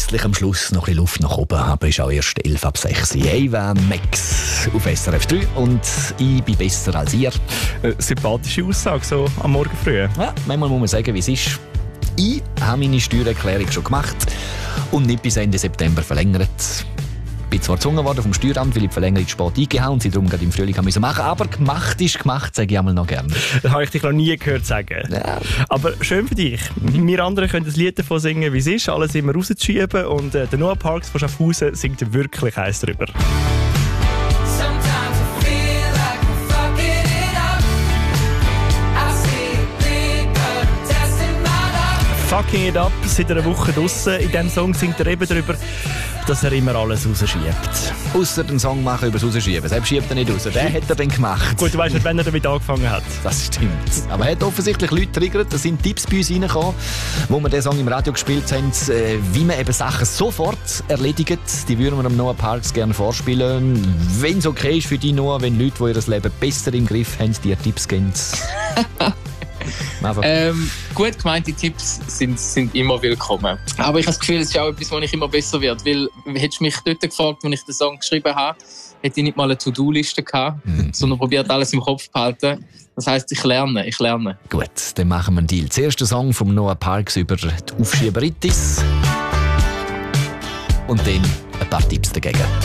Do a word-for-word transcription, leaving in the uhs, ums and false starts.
grundsätzlich am Schluss noch ein bisschen Luft nach oben haben, ist auch erst elf ab sechs. Ava Max auf S R F drei und ich bin besser als ihr. Äh, sympathische Aussage, so am Morgen früh. Ja, manchmal muss man sagen, wie es ist. Ich habe meine Steuererklärung schon gemacht und nicht bis Ende September verlängert. Ich bin zwar gezwungen worden vom Steueramt, weil ich die Verlängerung spät eingegeben habe und sie darum gerade im Frühling machen musste. Aber gemacht ist gemacht, sage ich einmal noch gerne. Das habe ich dich noch nie gehört sagen. Ja. Aber schön für dich. Wir anderen können ein Lied davon singen, wie es ist, alles immer rauszuschieben. Und äh, der Noah Parks von Schaffhausen singt wirklich eins drüber. Fucking it up, seit einer Woche draussen. In diesem Song singt er eben darüber, dass er immer alles rausschiebt. Ausser den Song machen über das Rausschieben. Selbst schiebt er nicht raus. Den hat er dann gemacht. Gut, du weißt nicht, wann er damit angefangen hat. Das stimmt. Aber er hat offensichtlich Leute triggert. Da sind Tipps bei uns reingekommen, wo wir den Song im Radio gespielt haben, wie man eben Sachen sofort erledigt. Die würden wir dem Noah Parks gerne vorspielen. Wenn es okay ist für dich, Noah, wenn Leute, die ihr Leben besser im Griff haben, dir Tipps geben. ähm, gut gemeinte Tipps sind, sind immer willkommen. Aber ich habe das Gefühl, es ist auch etwas, wo ich immer besser werde. Weil, hättest du mich dort gefragt, als ich den Song geschrieben habe, hätte ich nicht mal eine To-Do-Liste gehabt, mhm. sondern probiert alles im Kopf zu behalten. Das heisst, ich lerne, ich lerne. Gut, dann machen wir einen Deal. Zuerst der Song von Noah Parks über die Aufschieberitis und dann ein paar Tipps dagegen.